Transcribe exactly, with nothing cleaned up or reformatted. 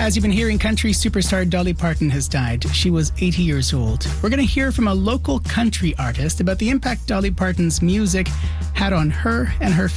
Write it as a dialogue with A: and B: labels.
A: As you've been hearing, country superstar Dolly Parton has died. She was eighty years old. We're going to hear from a local country artist about the impact Dolly Parton's music had on her and her